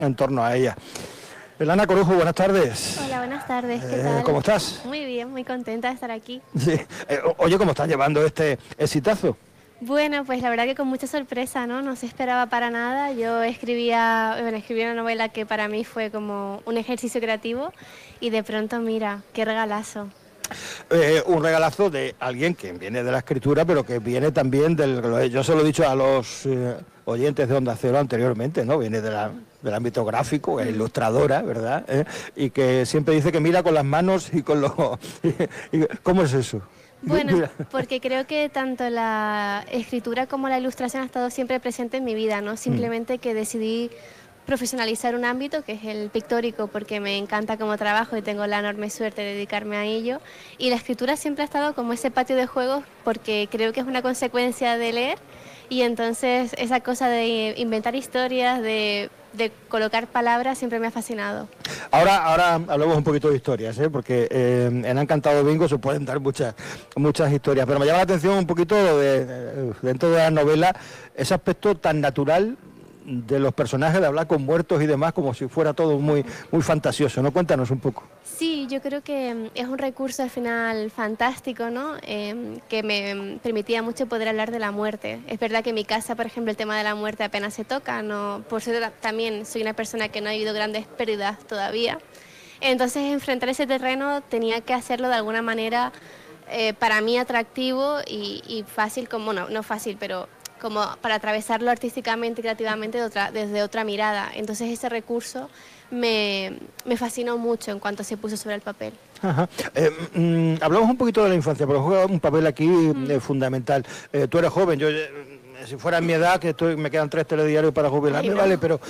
en torno a ella. Elana Corujo, buenas tardes. Hola, buenas tardes, ¿qué tal? ¿Cómo estás? Muy bien, muy contenta de estar aquí. Sí. Oye, ¿cómo estás llevando este exitazo? Bueno, pues la verdad que con mucha sorpresa, ¿no? No se esperaba para nada. Yo escribí una novela que para mí fue como un ejercicio creativo y de pronto, mira, qué regalazo. Un regalazo de alguien que viene de la escritura, pero que viene también yo se lo he dicho a los oyentes de Onda Cero anteriormente, ¿no? Viene del ámbito gráfico, es ilustradora, ¿verdad? Y que siempre dice que mira con las manos y con los... ¿Cómo es eso? Bueno, porque creo que tanto la escritura como la ilustración ha estado siempre presente en mi vida, ¿no? Simplemente que decidí profesionalizar un ámbito que es el pictórico porque me encanta como trabajo y tengo la enorme suerte de dedicarme a ello, y la escritura siempre ha estado como ese patio de juegos porque creo que es una consecuencia de leer, y entonces esa cosa de inventar historias, de colocar palabras siempre me ha fascinado. Ahora hablamos un poquito de historias, porque en Han Cantado Bingo se pueden dar muchas historias, pero me llama la atención un poquito dentro de la novela ese aspecto tan natural de los personajes, de hablar con muertos y demás, como si fuera todo muy fantasioso, ¿no? Cuéntanos un poco. Sí, yo creo que es un recurso al final fantástico, ¿no? Que me permitía mucho poder hablar de la muerte. Es verdad que en mi casa, por ejemplo, el tema de la muerte apenas se toca, ¿no? Por eso también soy una persona que no ha vivido grandes pérdidas todavía. Entonces, enfrentar ese terreno tenía que hacerlo de alguna manera para mí atractivo y fácil, como no fácil, pero como para atravesarlo artísticamente y creativamente desde otra mirada. Entonces ese recurso me fascinó mucho en cuanto se puso sobre el papel. Ajá. Hablamos un poquito de la infancia, porque juega un papel aquí fundamental. Tú eres joven, yo si fuera en mi edad, que me quedan 3 telediarios para jubilarme, no. Vale, pero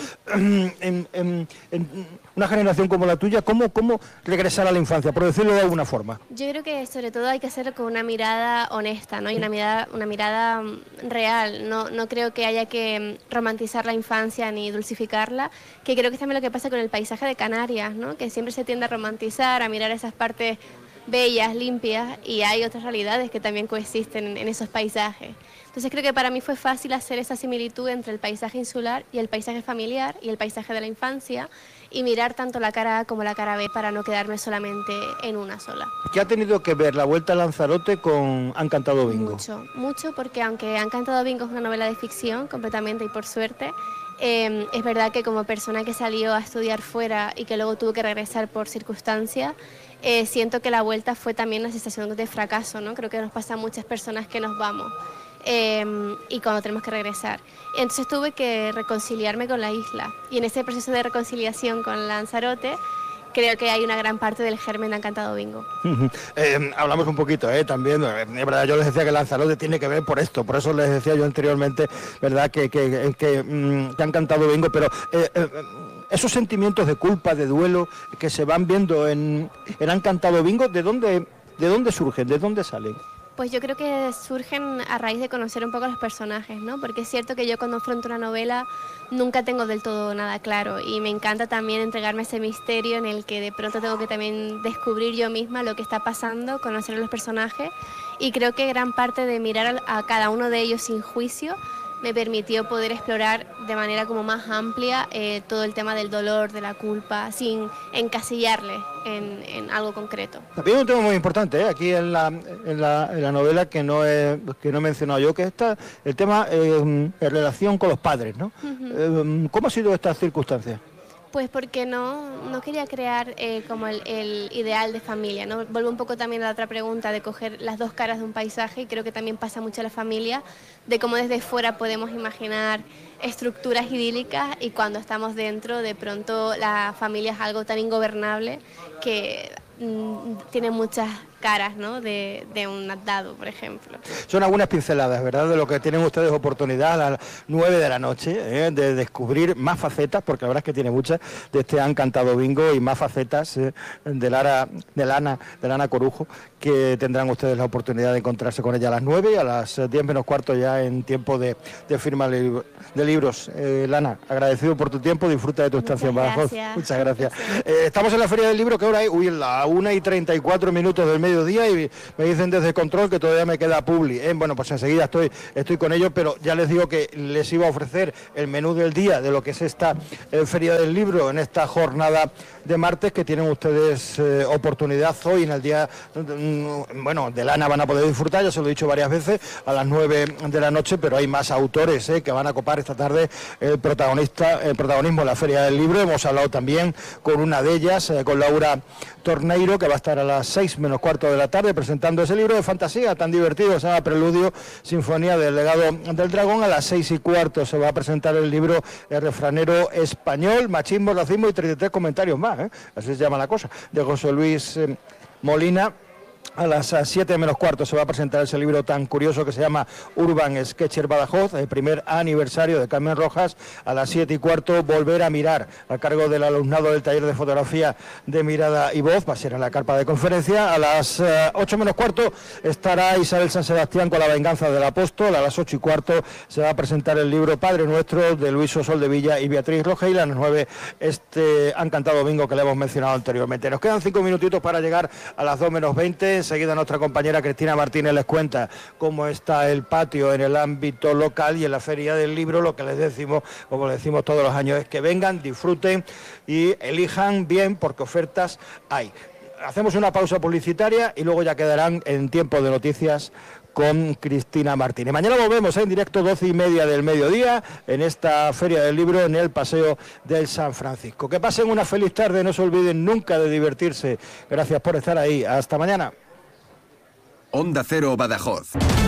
en una generación como la tuya, ¿cómo regresar a la infancia, por decirlo de alguna forma? Yo creo que sobre todo hay que hacerlo con una mirada honesta, ¿no? Y una mirada real. No creo que haya que romantizar la infancia ni dulcificarla, que creo que es también lo que pasa con el paisaje de Canarias, ¿no? Que siempre se tiende a romantizar, a mirar esas partes bellas, limpias, y hay otras realidades que también coexisten en esos paisajes. Entonces creo que para mí fue fácil hacer esa similitud entre el paisaje insular y el paisaje familiar y el paisaje de la infancia, y mirar tanto la cara A como la cara B para no quedarme solamente en una sola. ¿Qué ha tenido que ver la Vuelta a Lanzarote con Han Cantado Bingo? Mucho, porque aunque Han Cantado Bingo es una novela de ficción completamente y por suerte, es verdad que como persona que salió a estudiar fuera y que luego tuvo que regresar por circunstancias, siento que la vuelta fue también una sensación de fracaso, ¿no? Creo que nos pasa a muchas personas que nos vamos y cuando tenemos que regresar. Entonces tuve que reconciliarme con la isla, y en ese proceso de reconciliación con Lanzarote creo que hay una gran parte del germen de Han Cantado Bingo. Hablamos un poquito también, es verdad, yo les decía que Lanzarote tiene que ver por esto, por eso les decía yo anteriormente, verdad, que Han Cantado Bingo, pero esos sentimientos de culpa, de duelo, que se van viendo en Han Cantado Bingo, ¿de dónde surgen? ¿De dónde salen? Pues yo creo que surgen a raíz de conocer un poco a los personajes, ¿no? Porque es cierto que yo cuando afronto una novela nunca tengo del todo nada claro, y me encanta también entregarme ese misterio en el que de pronto tengo que también descubrir yo misma lo que está pasando, conocer a los personajes, y creo que gran parte de mirar a cada uno de ellos sin juicio me permitió poder explorar de manera como más amplia todo el tema del dolor, de la culpa, sin encasillarle en algo concreto. También un tema muy importante aquí en la novela que no he mencionado yo, que está el tema en relación con los padres, ¿no? ¿Cómo ha sido esta circunstancia? Pues porque no quería crear como el ideal de familia, ¿no? Vuelvo un poco también a la otra pregunta de coger las dos caras de un paisaje, y creo que también pasa mucho a la familia, de cómo desde fuera podemos imaginar estructuras idílicas, y cuando estamos dentro, de pronto la familia es algo tan ingobernable que tiene muchas caras, ¿no? de un dado, por ejemplo. Son algunas pinceladas, ¿verdad?, de lo que tienen ustedes oportunidad a las 9 de la noche, de descubrir más facetas, porque la verdad es que tiene muchas, de este Han Cantado Bingo, y más facetas de Elana Corujo, que tendrán ustedes la oportunidad de encontrarse con ella a las 9 y a las 10 menos cuarto ya en tiempo de firma de libros. Elana, agradecido por tu tiempo, disfruta de tu estancia en Badajoz. Muchas gracias. Estamos en la Feria del Libro, que ahora hay la 1:34 del mediodía. mediodía y me dicen desde control que todavía me queda publi. Bueno, pues enseguida estoy con ellos, pero ya les digo que les iba a ofrecer el menú del día de lo que es esta Feria del Libro en esta jornada de martes, que tienen ustedes oportunidad hoy en el día, de lana van a poder disfrutar, ya se lo he dicho varias veces, a las 9 de la noche, pero hay más autores que van a copar esta tarde el protagonismo en la Feria del Libro. Hemos hablado también con una de ellas, con Laura Torneiro, que va a estar a las 6 menos cuarto de la tarde presentando ese libro de fantasía tan divertido, se llama Preludio, Sinfonía del Legado del Dragón. A las 6 y cuarto se va a presentar el libro El Refranero Español, Machismo, Racismo y 33 comentarios más, así se llama la cosa, de José Luis Molina. A las 7 menos cuarto se va a presentar ese libro tan curioso que se llama Urban Sketcher Badajoz, el primer aniversario de Carmen Rojas. A las 7 y cuarto, Volver a mirar, a cargo del alumnado del taller de fotografía de Mirada y Voz, va a ser en la carpa de conferencia. A las 8 menos cuarto estará Isabel San Sebastián con La venganza del apóstol. A las 8 y cuarto se va a presentar el libro Padre Nuestro de Luis Soldevilla y Beatriz Rogel. A las 9 Han cantado bingo que le hemos mencionado anteriormente. Nos quedan 5 minutitos para llegar a las 2 menos 20. Enseguida nuestra compañera Cristina Martínez les cuenta cómo está el patio en el ámbito local y en la Feria del Libro. Lo que les decimos, como les decimos todos los años, es que vengan, disfruten y elijan bien, porque ofertas hay. Hacemos una pausa publicitaria y luego ya quedarán en tiempo de noticias con Cristina Martínez. Mañana volvemos en directo 12:30 del mediodía en esta Feria del Libro en el Paseo del San Francisco. Que pasen una feliz tarde, no se olviden nunca de divertirse. Gracias por estar ahí. Hasta mañana. Onda Cero Badajoz.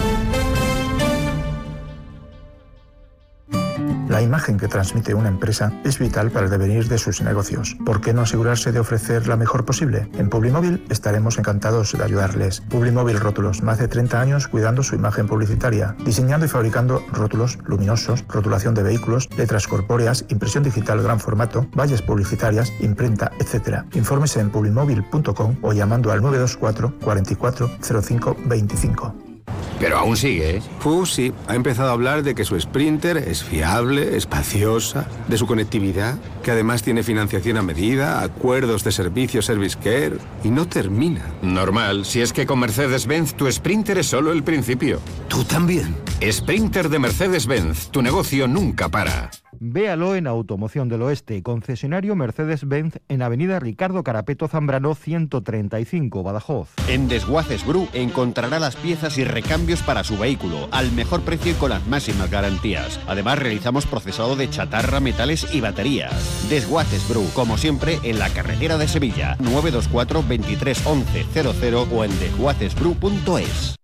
La imagen que transmite una empresa es vital para el devenir de sus negocios. ¿Por qué no asegurarse de ofrecer la mejor posible? En Publimóvil estaremos encantados de ayudarles. Publimóvil Rótulos, más de 30 años cuidando su imagen publicitaria, diseñando y fabricando rótulos luminosos, rotulación de vehículos, letras corpóreas, impresión digital gran formato, vallas publicitarias, imprenta, etc. Infórmese en publimóvil.com o llamando al 924 44 05 25. Pero aún sigue, ¿eh? Sí, ha empezado a hablar de que su Sprinter es fiable, espaciosa, de su conectividad, que además tiene financiación a medida, acuerdos de servicio Service Care, y no termina. Normal, si es que con Mercedes-Benz tu Sprinter es solo el principio. ¿Tú también? Sprinter de Mercedes-Benz, tu negocio nunca para. Véalo en Automoción del Oeste, concesionario Mercedes-Benz en Avenida Ricardo Carapeto Zambrano 135, Badajoz. En Desguaces Bru encontrará las piezas y recambios para su vehículo al mejor precio y con las máximas garantías. Además realizamos procesado de chatarra, metales y baterías. Desguaces Bru, como siempre, en la carretera de Sevilla, 924 23 11 00 o en desguacesbru.es.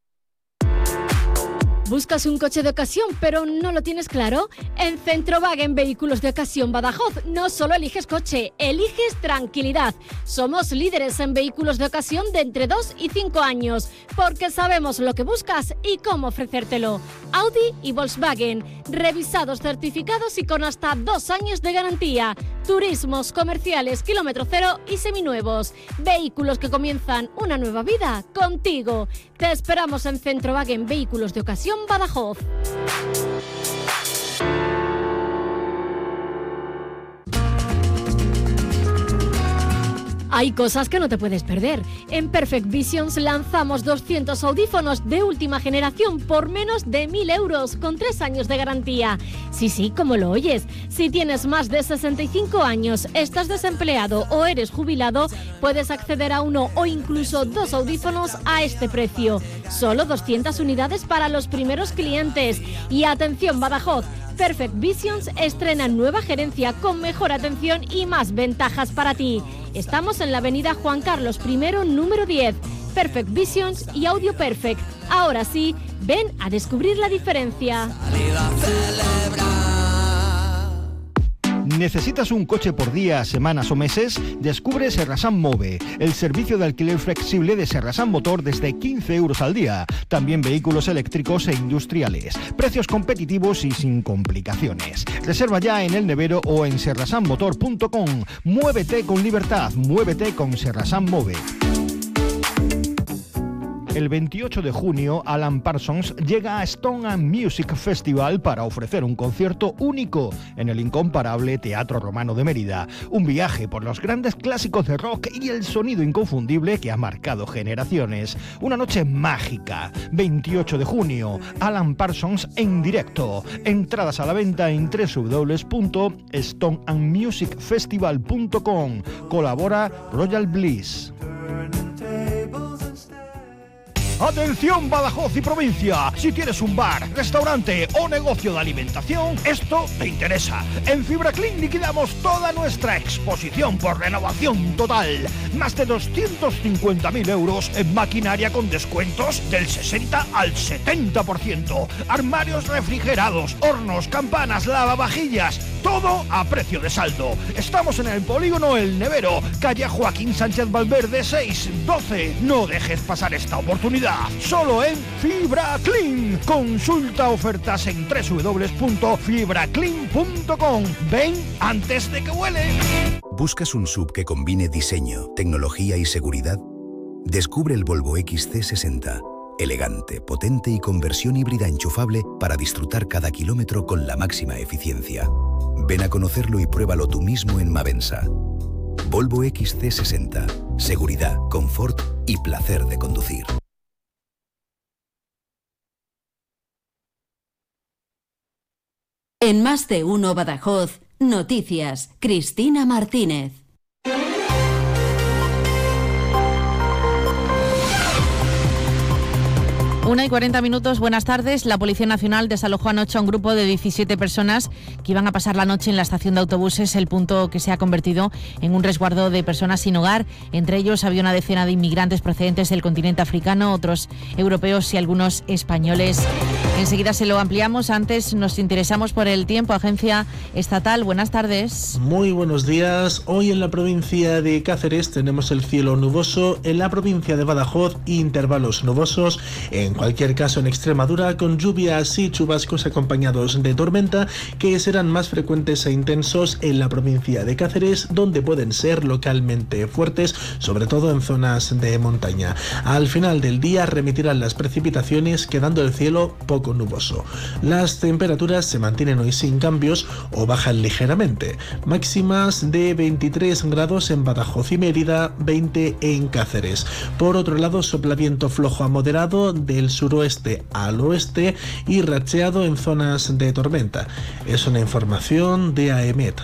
¿Buscas un coche de ocasión pero no lo tienes claro? En Centrowagen Vehículos de Ocasión Badajoz no solo eliges coche, eliges tranquilidad. Somos líderes en vehículos de ocasión de entre 2 y 5 años, porque sabemos lo que buscas y cómo ofrecértelo. Audi y Volkswagen, revisados, certificados y con hasta 2 años de garantía. Turismos, comerciales, kilómetro cero y seminuevos. Vehículos que comienzan una nueva vida contigo. Te esperamos en Centrowagen Vehículos de Ocasión Badajoz. Hay cosas que no te puedes perder. En Perfect Visions lanzamos 200 audífonos de última generación por menos de 1.000 euros con 3 años de garantía. Sí, como lo oyes. Si tienes más de 65 años, estás desempleado o eres jubilado, puedes acceder a uno o incluso 2 audífonos a este precio. Solo 200 unidades para los primeros clientes. Y atención, Badajoz, Perfect Visions estrena nueva gerencia con mejor atención y más ventajas para ti. Estamos en la avenida Juan Carlos I, número 10. Perfect Visions y Audio Perfect. Ahora sí, ven a descubrir la diferencia. ¿Necesitas un coche por día, semanas o meses? Descubre Serrasan Move, el servicio de alquiler flexible de Serrasan Motor desde 15 euros al día. También vehículos eléctricos e industriales. Precios competitivos y sin complicaciones. Reserva ya en El Nevero o en serrasanmotor.com. Muévete con libertad, muévete con Serrasan Move. El 28 de junio, Alan Parsons llega a Stone and Music Festival para ofrecer un concierto único en el incomparable Teatro Romano de Mérida. Un viaje por los grandes clásicos de rock y el sonido inconfundible que ha marcado generaciones. Una noche mágica. 28 de junio, Alan Parsons en directo. Entradas a la venta en www.stoneandmusicfestival.com. Colabora Royal Bliss. ¡Atención Badajoz y provincia! Si tienes un bar, restaurante o negocio de alimentación, esto te interesa. En FibraClean liquidamos toda nuestra exposición por renovación total. Más de 250.000 euros en maquinaria con descuentos del 60 al 70%. Armarios refrigerados, hornos, campanas, lavavajillas, todo a precio de saldo. Estamos en el Polígono El Nevero, calle Joaquín Sánchez Valverde 612. No dejes pasar esta oportunidad. Solo en FibraClean. Consulta ofertas en www.fibraclean.com. Ven antes de que huele. ¿Buscas un SUV que combine diseño, tecnología y seguridad? Descubre el Volvo XC60. Elegante, potente y con versión híbrida enchufable para disfrutar cada kilómetro con la máxima eficiencia. Ven a conocerlo y pruébalo tú mismo en Mavensa. Volvo XC60. Seguridad, confort y placer de conducir. En Más de Uno Badajoz, noticias, Cristina Martínez. 1:40, buenas tardes. La Policía Nacional desalojó anoche a un grupo de 17 personas que iban a pasar la noche en la estación de autobuses, el punto que se ha convertido en un resguardo de personas sin hogar. Entre ellos había una decena de inmigrantes procedentes del continente africano, otros europeos y algunos españoles. Enseguida se lo ampliamos. Antes nos interesamos por el tiempo. Agencia Estatal, buenas tardes. Muy buenos días. Hoy en la provincia de Cáceres tenemos el cielo nuboso, en la provincia de Badajoz intervalos nubosos, en cualquier caso en Extremadura con lluvias y chubascos acompañados de tormenta que serán más frecuentes e intensos en la provincia de Cáceres, donde pueden ser localmente fuertes, sobre todo en zonas de montaña. Al final del día remitirán las precipitaciones, quedando el cielo poco nuboso. Las temperaturas se mantienen hoy sin cambios o bajan ligeramente, máximas de 23 grados en Badajoz y Mérida, 20 en Cáceres. Por otro lado, sopla viento flojo a moderado del suroeste al oeste y racheado en zonas de tormenta. Es una información de AEMET.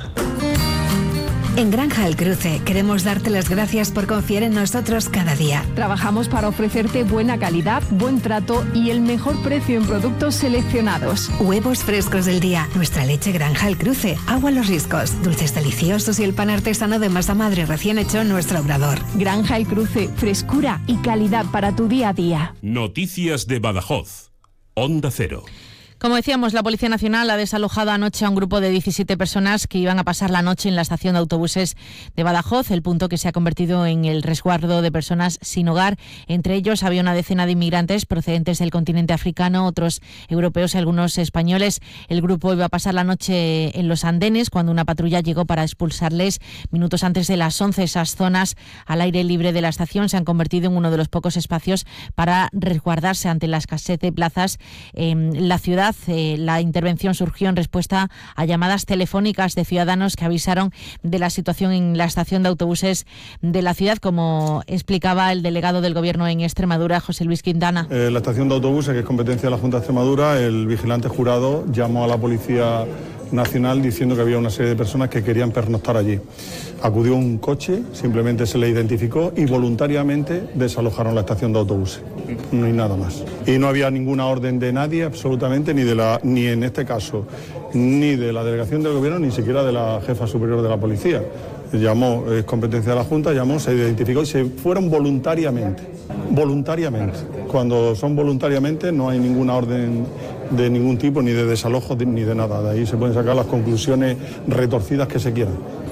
En Granja El Cruce queremos darte las gracias por confiar en nosotros cada día. Trabajamos para ofrecerte buena calidad, buen trato y el mejor precio en productos seleccionados. Huevos frescos del día, nuestra leche Granja El Cruce, agua Los Riscos, dulces deliciosos y el pan artesano de masa madre recién hecho en nuestro obrador. Granja El Cruce, frescura y calidad para tu día a día. Noticias de Badajoz. Onda Cero. Como decíamos, la Policía Nacional ha desalojado anoche a un grupo de 17 personas que iban a pasar la noche en la estación de autobuses de Badajoz, el punto que se ha convertido en el resguardo de personas sin hogar. Entre ellos había una decena de inmigrantes procedentes del continente africano, otros europeos y algunos españoles. El grupo iba a pasar la noche en los andenes cuando una patrulla llegó para expulsarles. Minutos antes de las 11, esas zonas al aire libre de la estación se han convertido en uno de los pocos espacios para resguardarse ante la escasez de plazas en la ciudad. La intervención surgió en respuesta a llamadas telefónicas de ciudadanos que avisaron de la situación en la estación de autobuses de la ciudad, como explicaba el delegado del Gobierno en Extremadura, José Luis Quintana. La estación de autobuses, que es competencia de la Junta de Extremadura, el vigilante jurado llamó a la Policía Nacional diciendo que había una serie de personas que querían pernoctar allí. Acudió un coche, simplemente se le identificó y voluntariamente desalojaron la estación de autobuses. No hay nada más. Y no había ninguna orden de nadie, absolutamente, ni en este caso, ni de la delegación del Gobierno, ni siquiera de la jefa superior de la policía. Llamó, es competencia de la Junta, llamó, se identificó y se fueron voluntariamente. Voluntariamente. Cuando son voluntariamente no hay ninguna orden de ningún tipo, ni de desalojo, ni de nada. De ahí se pueden sacar las conclusiones retorcidas que se quieran.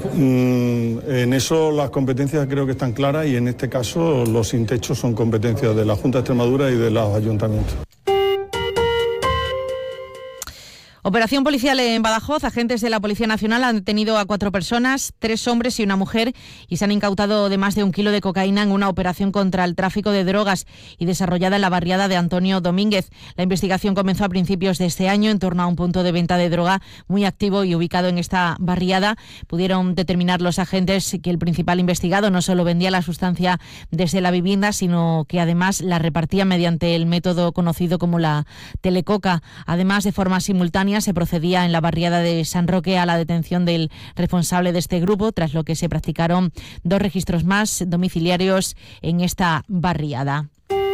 En eso las competencias creo que están claras y en este caso los sin techo son competencias de la Junta de Extremadura y de los ayuntamientos. Operación policial en Badajoz. Agentes de la Policía Nacional han detenido a 4 personas, 3 hombres y una mujer, y se han incautado de más de 1 kilo de cocaína en una operación contra el tráfico de drogas y desarrollada en la barriada de Antonio Domínguez. La investigación comenzó a principios de este año en torno a un punto de venta de droga muy activo y ubicado en esta barriada. Pudieron determinar los agentes que el principal investigado no solo vendía la sustancia desde la vivienda, sino que además la repartía mediante el método conocido como la telecoca. Además, de forma simultánea, se procedía en la barriada de San Roque a la detención del responsable de este grupo, tras lo que se practicaron 2 registros más domiciliarios en esta barriada.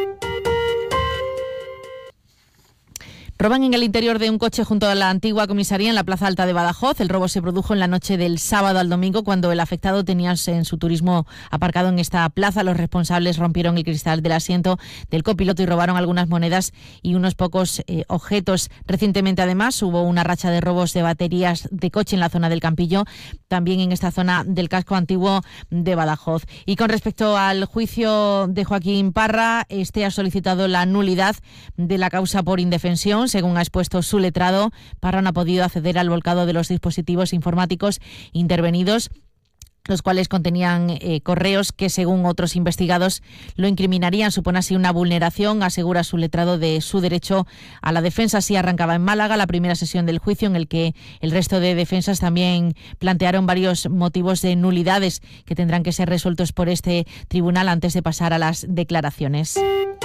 Roban en el interior de un coche junto a la antigua comisaría en la Plaza Alta de Badajoz. El robo se produjo en la noche del sábado al domingo, cuando el afectado tenía en su turismo aparcado en esta plaza. Los responsables rompieron el cristal del asiento del copiloto y robaron algunas monedas y unos pocos objetos. Recientemente, además, hubo una racha de robos de baterías de coche en la zona del Campillo, también en esta zona del casco antiguo de Badajoz. Y con respecto al juicio de Joaquín Parra, este ha solicitado la nulidad de la causa por indefensión. Según ha expuesto su letrado, Parra no ha podido acceder al volcado de los dispositivos informáticos intervenidos, los cuales contenían correos que, según otros investigados, lo incriminarían. Supone así una vulneración, asegura su letrado, de su derecho a la defensa. Así arrancaba en Málaga la primera sesión del juicio, en el que el resto de defensas también plantearon varios motivos de nulidades que tendrán que ser resueltos por este tribunal antes de pasar a las declaraciones.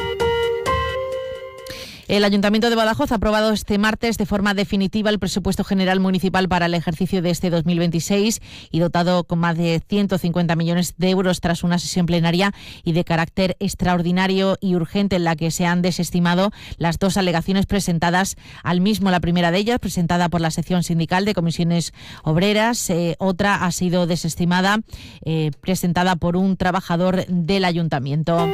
El Ayuntamiento de Badajoz ha aprobado este martes de forma definitiva el presupuesto general municipal para el ejercicio de este 2026 y dotado con más de 150 millones de euros tras una sesión plenaria y de carácter extraordinario y urgente, en la que se han desestimado las 2 alegaciones presentadas al mismo. La primera de ellas, presentada por la sección sindical de Comisiones Obreras, otra ha sido desestimada, presentada por un trabajador del Ayuntamiento.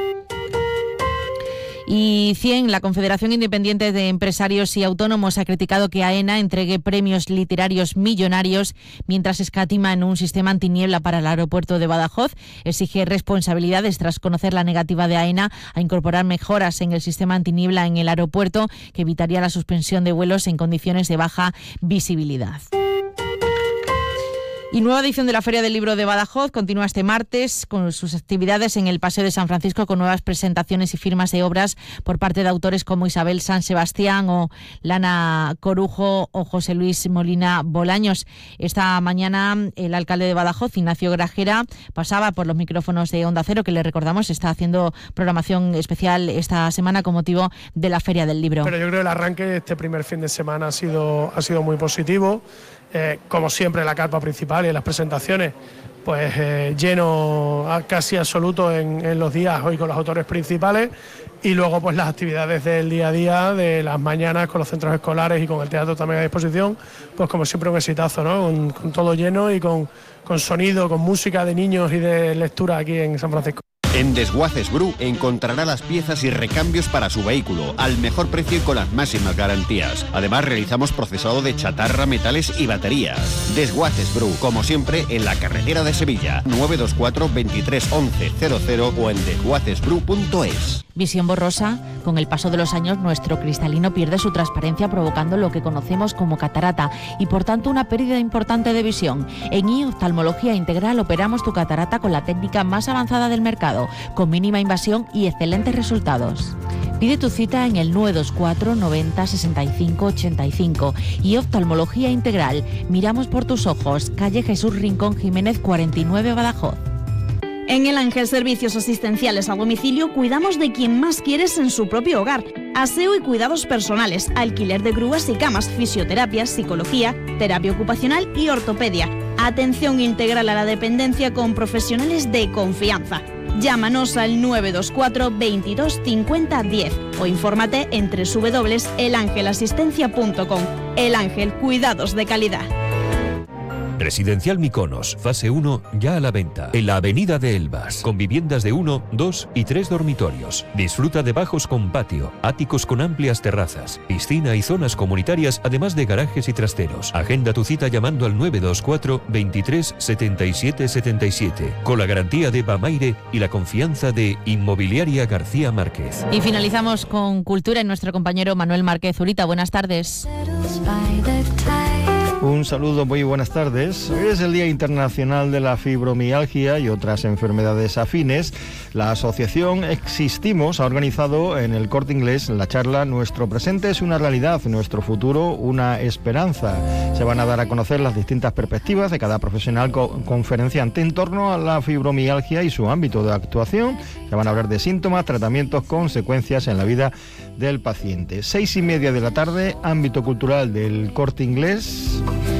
Y 100, la Confederación Independiente de Empresarios y Autónomos, ha criticado que AENA entregue premios literarios millonarios mientras escatima en un sistema antiniebla para el aeropuerto de Badajoz. Exige responsabilidades tras conocer la negativa de AENA a incorporar mejoras en el sistema antiniebla en el aeropuerto, que evitaría la suspensión de vuelos en condiciones de baja visibilidad. Y nueva edición de la Feria del Libro de Badajoz continúa este martes con sus actividades en el Paseo de San Francisco, con nuevas presentaciones y firmas de obras por parte de autores como Isabel San Sebastián o Lana Corujo o José Luis Molina Bolaños. Esta mañana el alcalde de Badajoz, Ignacio Grajera, pasaba por los micrófonos de Onda Cero, que le recordamos está haciendo programación especial esta semana con motivo de la Feria del Libro. Pero yo creo que el arranque este primer fin de semana ha sido muy positivo. Como siempre, la carpa principal y en las presentaciones, pues lleno casi absoluto en los días hoy con los autores principales, y luego pues las actividades del día a día, de las mañanas con los centros escolares y con el teatro también a disposición, pues como siempre un exitazo, ¿no? Con todo lleno y con sonido, con música de niños y de lectura aquí en San Francisco. En Desguaces Bru encontrará las piezas y recambios para su vehículo al mejor precio y con las máximas garantías. Además, realizamos procesado de chatarra, metales y baterías. Desguaces Bru, como siempre, en la carretera de Sevilla, 924 23 11 00 o en desguacesbru.es. Visión borrosa. Con el paso de los años, nuestro cristalino pierde su transparencia, provocando lo que conocemos como catarata y, por tanto, una pérdida importante de visión. En Oftalmología Integral operamos tu catarata con la técnica más avanzada del mercado, con mínima invasión y excelentes resultados. Pide tu cita en el 924 90 65 85. Y Oftalmología Integral, miramos por tus ojos, calle Jesús Rincón Jiménez 49, Badajoz. En El Ángel Servicios Asistenciales a Domicilio cuidamos de quien más quieres en su propio hogar. Aseo y cuidados personales, alquiler de grúas y camas, fisioterapia, psicología, terapia ocupacional y ortopedia. Atención integral a la dependencia con profesionales de confianza. Llámanos al 924 22 50 10 o infórmate en www.elangelasistencia.com. El Ángel, cuidados de calidad. Residencial Mykonos, fase 1, ya a la venta, en la avenida de Elvas, con viviendas de 1, 2 y 3 dormitorios. Disfruta de bajos con patio, áticos con amplias terrazas, piscina y zonas comunitarias, además de garajes y trasteros. Agenda tu cita llamando al 924 23 77 77, con la garantía de Bamaire y la confianza de Inmobiliaria García Márquez. Y finalizamos con cultura en nuestro compañero Manuel Márquez Zurita. Buenas tardes. Un saludo, muy buenas tardes. Hoy es el Día Internacional de la Fibromialgia y otras enfermedades afines. La asociación Existimos ha organizado en el Corte Inglés la charla Nuestro presente es una realidad, nuestro futuro una esperanza. Se van a dar a conocer las distintas perspectivas de cada profesional conferenciante en torno a la fibromialgia y su ámbito de actuación. Se van a hablar de síntomas, tratamientos, consecuencias en la vida del paciente. 6:30 de la tarde, ámbito cultural del Corte Inglés.